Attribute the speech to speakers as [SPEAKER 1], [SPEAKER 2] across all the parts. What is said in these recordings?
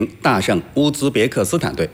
[SPEAKER 1] 大胜乌兹别克斯坦队。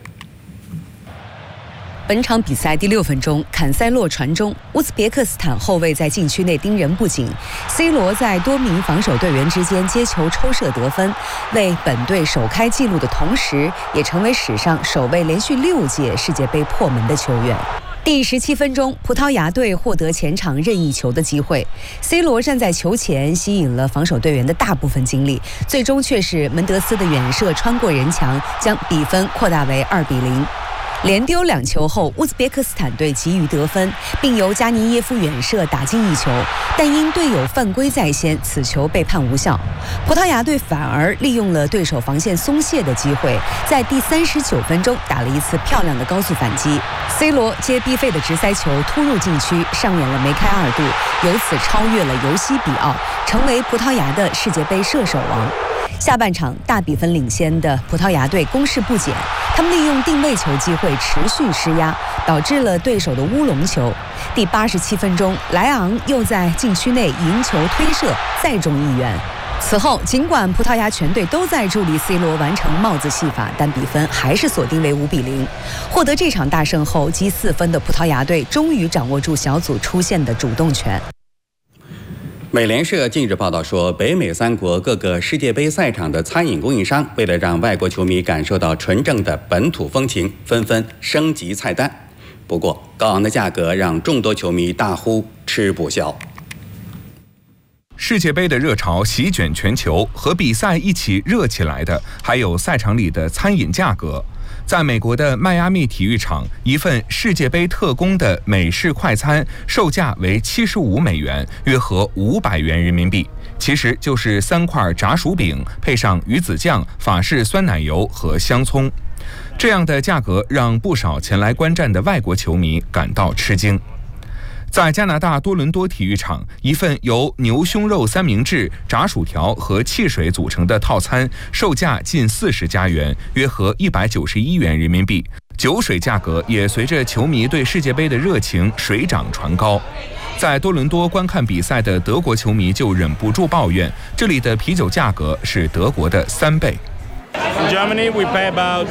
[SPEAKER 2] 本场比赛第6分钟，坎塞洛传中，乌兹别克斯坦后卫在禁区内盯人不紧 ，C 罗在多名防守队员之间接球抽射得分，为本队首开纪录的同时，也成为史上首位连续6届世界杯破门的球员。第17分钟，葡萄牙队获得前场任意球的机会 ，C 罗站在球前，吸引了防守队员的大部分精力，最终却是门德斯的远射穿过人墙，将比分扩大为2-0。连丢2球后，乌兹别克斯坦队急于得分，并由加尼耶夫远射打进1球，但因队友犯规在先，此球被判无效。葡萄牙队反而利用了对手防线松懈的机会，在第39分钟打了一次漂亮的高速反击。C 罗接毕费的直塞球突入禁区，上演了梅开2度，由此超越了尤西比奥，成为葡萄牙的世界杯射手王。下半场大比分领先的葡萄牙队攻势不减，他们利用定位球机会持续施压，导致了对手的乌龙球。第87分钟，莱昂又在禁区内迎球推射，再中1元。此后，尽管葡萄牙全队都在助力 C 罗完成帽子戏法，但比分还是锁定为5-0。获得这场大胜后，积4分的葡萄牙队终于掌握住小组出线的主动权。
[SPEAKER 1] 美联社近日报道说，北美3国各个世界杯赛场的餐饮供应商为了让外国球迷感受到纯正的本土风情，纷纷升级菜单。不过，高昂的价格让众多球迷大呼吃不消。
[SPEAKER 3] 世界杯的热潮席卷全球，和比赛一起热起来的还有赛场里的餐饮价格。在美国的迈阿密体育场，一份世界杯特供的美式快餐售价为75美元，约合500元人民币。其实就是3块炸薯饼，配上鱼子酱、法式酸奶油和香葱。这样的价格让不少前来观战的外国球迷感到吃惊。在加拿大多伦多体育场，一份由牛胸肉三明治、炸薯条和汽水组成的套餐，售价近40加元，约合191元人民币。酒水价格也随着球迷对世界杯的热情水涨船高。在多伦多观看比赛的德国球迷就忍不住抱怨，这里的啤酒价格是德国的3倍。
[SPEAKER 4] In Germany, we pay about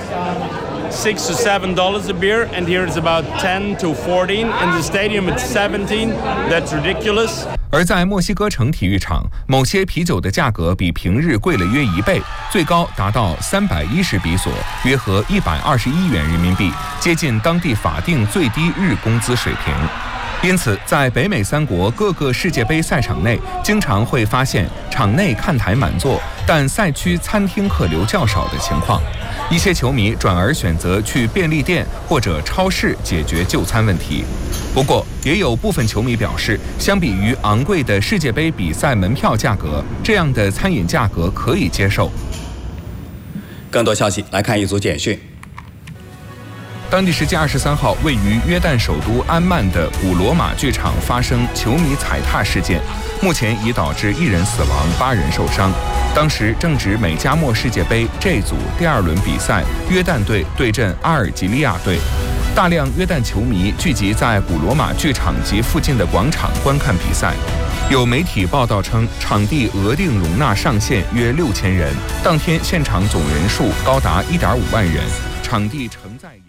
[SPEAKER 4] $6 to $7 a beer, and here it's about 10 to 14. In the stadium, it's 17. That's ridiculous.
[SPEAKER 3] 而在墨西哥城体育场，某些啤酒的价格比平日贵了约1倍，最高达到310比索，约合121元人民币，接近当地法定最低日工资水平。因此，在北美3国各个世界杯赛场内，经常会发现场内看台满座，但赛区餐厅客流较少的情况。一些球迷转而选择去便利店或者超市解决就餐问题。不过，也有部分球迷表示，相比于昂贵的世界杯比赛门票价格，这样的餐饮价格可以接受。
[SPEAKER 1] 更多消息来看一组简讯。
[SPEAKER 3] 当地时间23号，位于约旦首都安曼的古罗马剧场发生球迷踩踏事件，目前已导致1人死亡，8人受伤。当时正值美加墨世界杯 J 组第2轮比赛，约旦队对阵阿尔及利亚队。大量约旦球迷聚集在古罗马剧场及附近的广场观看比赛。有媒体报道称，场地额定容纳上限约6000人，当天现场总人数高达1.5万人，场地承载严重。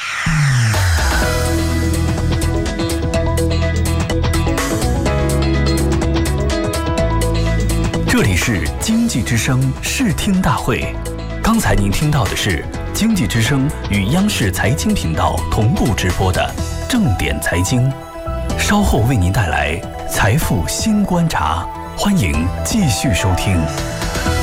[SPEAKER 5] 这里是经济之声视听大会，刚才您听到的是经济之声与央视财经频道同步直播的正点财经，稍后为您带来财富新观察，欢迎继续收听。